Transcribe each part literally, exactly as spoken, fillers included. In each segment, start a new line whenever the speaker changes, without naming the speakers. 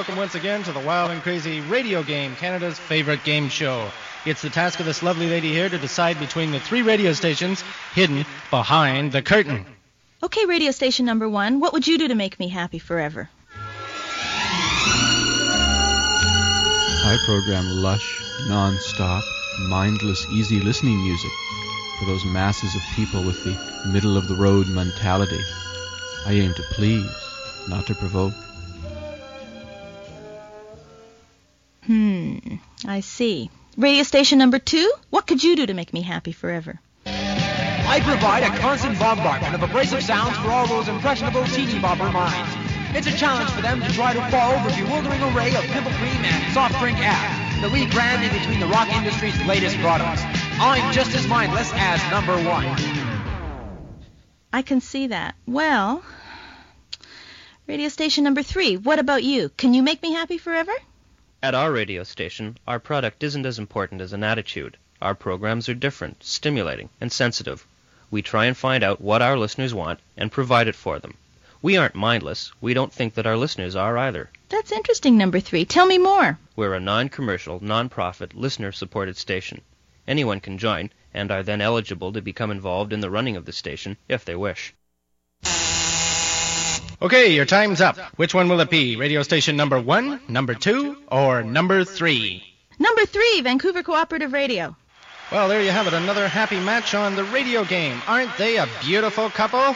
welcome once again to the Wild and Crazy Radio Game, Canada's favorite game show. It's the task of this lovely lady here to decide between the three radio stations hidden behind the curtain.
Okay, radio station number one, what would you do to make me happy forever?
I program lush, non-stop, mindless, easy listening music for those masses of people with the middle-of-the-road mentality. I aim to please, not to provoke.
Hmm, I see. Radio station number two, what could you do to make me happy forever?
I provide a constant bombardment of abrasive sounds for all those impressionable teeny bopper minds. It's a challenge for them to try to follow the bewildering array of pimple cream and soft drink apps that we cram in between the rock industry's latest products. I'm just as mindless as number one.
I can see that. Well, radio station number three, what about you? Can you make me happy forever?
At our radio station, our product isn't as important as an attitude. Our programs are different, stimulating, and sensitive. We try and find out what our listeners want and provide it for them. We aren't mindless. We don't think that our listeners are either.
That's interesting, number three. Tell me more.
We're a non-commercial, non-profit, listener-supported station. Anyone can join, and are then eligible to become involved in the running of the station if they wish.
Okay, your time's up. Which one will it be? Radio station number one, number two, or number three?
Number three, Vancouver Cooperative Radio.
Well, there you have it, another happy match on the radio game. Aren't they a beautiful couple?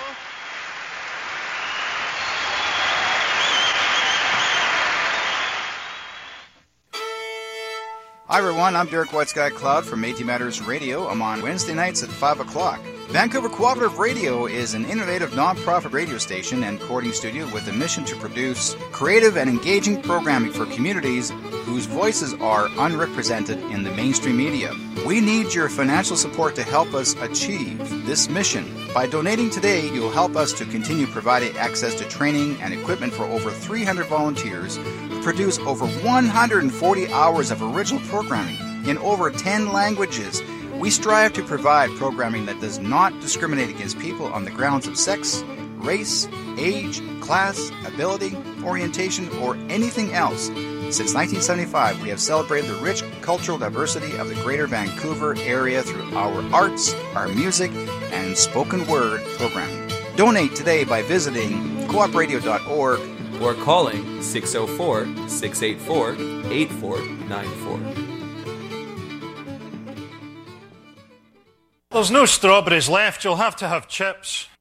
Hi everyone, I'm Derek White Sky Cloud from Métis Matters Radio. I'm on Wednesday nights at five o'clock. Vancouver Cooperative Radio is an innovative non-profit radio station and recording studio with a mission to produce creative and engaging programming for communities whose voices are unrepresented in the mainstream media. We need your financial support to help us achieve this mission. By donating today, you'll help us to continue providing access to training and equipment for over three hundred volunteers who produce over one hundred forty hours of original programming in over ten languages. We strive to provide programming that does not discriminate against people on the grounds of sex, race, age, class, ability, orientation, or anything else. Since nineteen seventy-five, we have celebrated the rich cultural diversity of the Greater Vancouver area through our arts, our music, and spoken word programming. Donate today by visiting co op radio dot org
or calling six oh four, six eight four, eight four nine four.
There's no strawberries left. You'll have to have chips.